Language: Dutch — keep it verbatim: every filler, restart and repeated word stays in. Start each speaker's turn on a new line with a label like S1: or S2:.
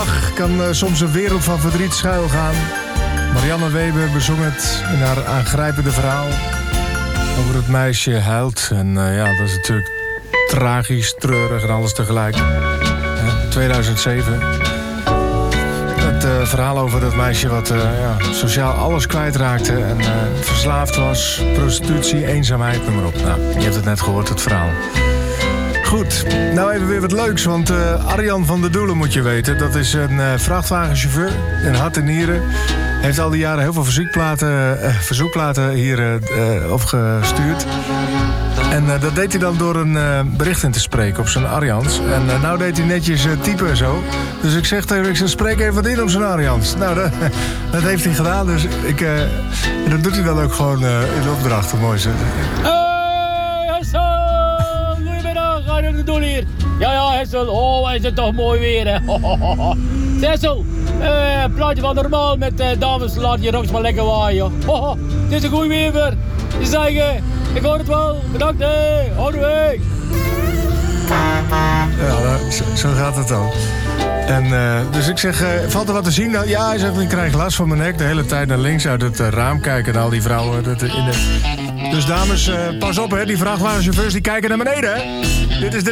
S1: lach kan uh, soms een wereld van verdriet schuilgaan. Marianne Weber bezong het in haar aangrijpende verhaal over het meisje huilt. En uh, ja, dat is natuurlijk tragisch, treurig en alles tegelijk. Uh, tweeduizend zeven. Het uh, verhaal over dat meisje wat uh, ja, sociaal alles kwijtraakte en uh, verslaafd was. Prostitutie, eenzaamheid, noem maar op. Nou, je hebt het net gehoord, het verhaal. Goed, nou even weer wat leuks, want uh, Arjan van der Doelen moet je weten. Dat is een uh, vrachtwagenchauffeur in hart en nieren. Heeft al die jaren heel veel verzoekplaten, uh, verzoekplaten hier uh, opgestuurd. En uh, dat deed hij dan door een uh, bericht in te spreken op zijn Arjans. En uh, nou deed hij netjes uh, typen en zo. Dus ik zeg tegen hem, ik zeg, spreek even wat in op zijn Arjans. Nou, dat, dat heeft hij gedaan. Dus ik, uh, dat doet hij dan ook gewoon uh, in de opdracht. Hoe mooi is het?
S2: Hey, Hessel! Goedemiddag, Arjan de Doel hier. Ja, ja, Hessel. Oh, is het toch mooi weer, hè? Hessel, uh, plaatje van normaal met uh, dames, laat je roks maar lekker waaien. Oh, het is een goed weer weer. Je zeggen, ik hoor het wel. Bedankt, hè. Houdoe weg.
S1: Ja, nou, zo, zo gaat het dan. En uh, dus ik zeg, uh, valt er wat te zien? Nou, ja, hij zegt, ik krijg last van mijn nek. De hele tijd naar links uit het uh, raam kijken. En al die vrouwen. Dat, in de... Dus dames, uh, pas op, hè. Die vrachtwagenchauffeurs die kijken naar beneden, hè. Dit is de